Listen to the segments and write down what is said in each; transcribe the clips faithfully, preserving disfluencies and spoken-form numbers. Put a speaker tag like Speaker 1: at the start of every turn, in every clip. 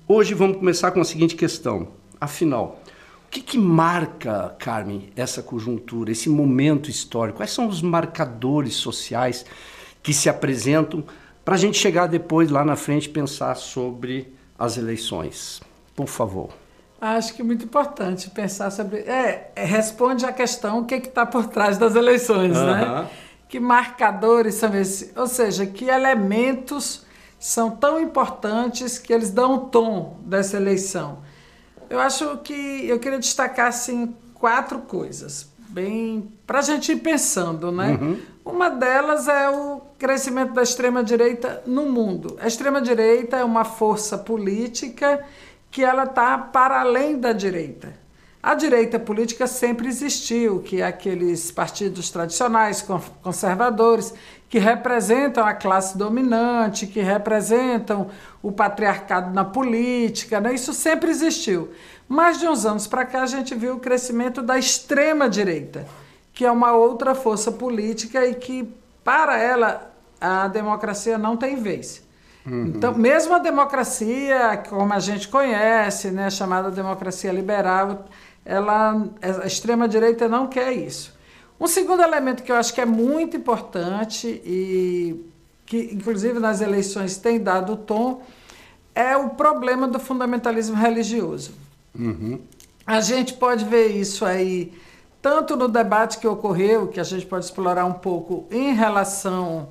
Speaker 1: Hoje vamos começar com a seguinte questão. Afinal, o que, que marca, Carmen, essa conjuntura, esse momento histórico? Quais são os marcadores sociais que se apresentam para a gente chegar depois, lá na frente, pensar sobre as eleições? Por favor.
Speaker 2: Acho que é muito importante pensar sobre... É, responde à questão o que está por trás das eleições, uhum. né? Que marcadores são esses? Ou seja, que elementos são tão importantes que eles dão o tom dessa eleição. Eu acho que eu queria destacar assim, quatro coisas, bem para a gente ir pensando, né? Uhum. Uma delas é o crescimento da extrema-direita no mundo. A extrema-direita é uma força política que ela está para além da direita. A direita política sempre existiu, que é aqueles partidos tradicionais, conservadores, que representam a classe dominante, que representam o patriarcado na política, né? Isso sempre existiu. Mas de uns anos para cá a gente viu o crescimento da extrema-direita, que é uma outra força política e que, para ela, a democracia não tem vez. Uhum. Então, mesmo a democracia, como a gente conhece, né, chamada democracia liberal, ela, a extrema-direita não quer isso. Um segundo elemento que eu acho que é muito importante e que, inclusive, nas eleições tem dado o tom, é o problema do fundamentalismo religioso. Uhum. A gente pode ver isso aí, tanto no debate que ocorreu, que a gente pode explorar um pouco em relação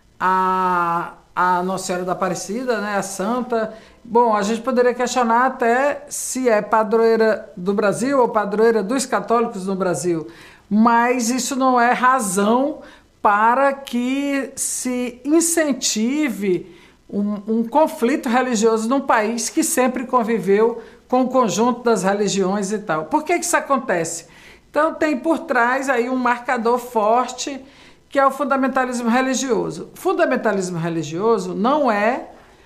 Speaker 2: a... a Nossa Senhora da Aparecida, né, a Santa. Bom, a gente poderia questionar até se é padroeira do Brasil ou padroeira dos católicos no Brasil, mas isso não é razão para que se incentive um, um conflito religioso num país que sempre conviveu com o conjunto das religiões e tal. Por que que isso acontece? Então tem por trás aí um marcador forte, que é o fundamentalismo religioso. Fundamentalismo religioso não é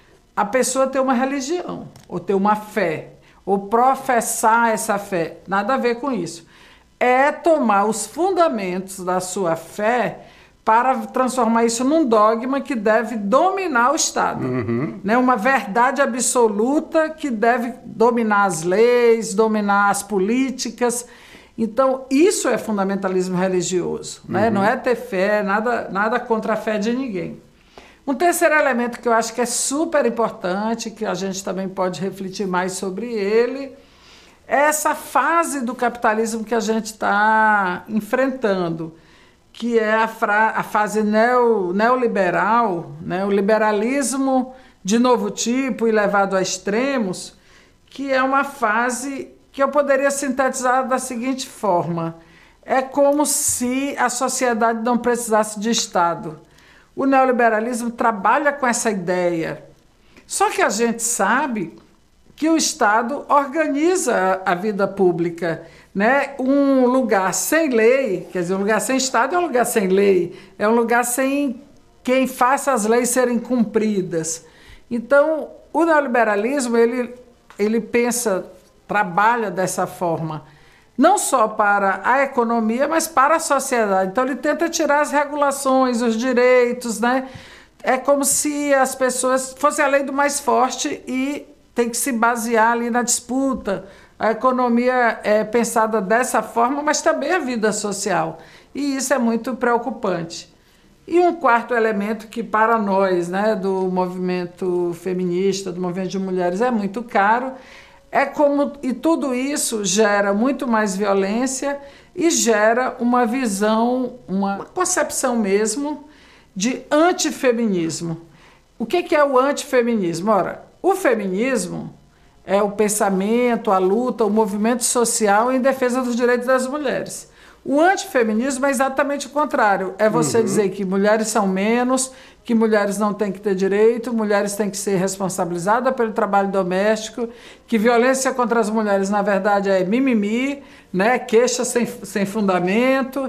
Speaker 2: a pessoa ter uma religião, ou ter uma fé, ou professar essa fé. Nada a ver com isso. É tomar os fundamentos da sua fé para transformar isso num dogma que deve dominar o Estado. Uhum. Né? Uma verdade absoluta que deve dominar as leis, dominar as políticas. Então, isso é fundamentalismo religioso, né? Uhum. Não é ter fé, nada, nada contra a fé de ninguém. Um terceiro elemento que eu acho que é super importante, que a gente também pode refletir mais sobre ele, é essa fase do capitalismo que a gente está enfrentando, que é a, fra a fase neo neoliberal, né? O liberalismo de novo tipo e levado a extremos, que é uma fase que eu poderia sintetizar da seguinte forma: é como se a sociedade não precisasse de Estado. O neoliberalismo trabalha com essa ideia. Só que a gente sabe que o Estado organiza a vida pública, né? Um lugar sem lei, quer dizer, um lugar sem Estado é um lugar sem lei, é um lugar sem quem faça as leis serem cumpridas. Então, o neoliberalismo, ele, ele pensa... trabalha dessa forma, não só para a economia, mas para a sociedade. Então, ele tenta tirar as regulações, os direitos, né? É como se as pessoas... fosse a lei do mais forte e tem que se basear ali na disputa. A economia é pensada dessa forma, mas também a vida social. E isso é muito preocupante. E um quarto elemento que, para nós, né, do movimento feminista, do movimento de mulheres, é muito caro, é como, e tudo isso gera muito mais violência e gera uma visão, uma concepção mesmo de antifeminismo. O que que é o antifeminismo? Ora, o feminismo é o pensamento, a luta, o movimento social em defesa dos direitos das mulheres. O antifeminismo é exatamente o contrário. É você uhum. dizer que mulheres são menos, que mulheres não têm que ter direito, mulheres têm que ser responsabilizadas pelo trabalho doméstico, que violência contra as mulheres, na verdade, é mimimi, né? Queixa sem, sem fundamento.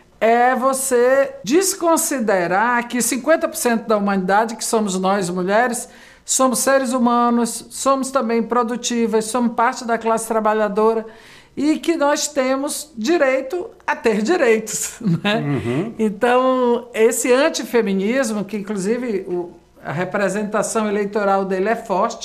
Speaker 2: É você desconsiderar que cinquenta por cento da humanidade, que somos nós, mulheres, somos seres humanos, somos também produtivas, somos parte da classe trabalhadora, e que nós temos direito a ter direitos, né? Uhum. Então, esse antifeminismo, que inclusive o, a representação eleitoral dele é forte,